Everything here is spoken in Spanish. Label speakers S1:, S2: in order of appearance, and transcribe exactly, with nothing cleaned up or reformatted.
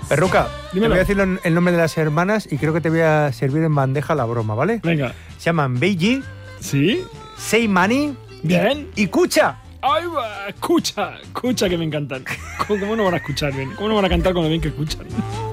S1: Perruca,
S2: Dímelo.
S1: te voy a decir lo- el nombre de las hermanas y creo que te voy a servir en bandeja la broma, ¿vale?
S2: Venga.
S1: Se llaman Beiji,
S2: ¿Sí?
S1: Say Money
S2: Bien.
S1: y Kucha.
S2: ¡Ay, va! Escucha, escucha que me encantan. ¿Cómo, cómo no van a escuchar bien? ¿Cómo no van a cantar con lo bien que escuchan?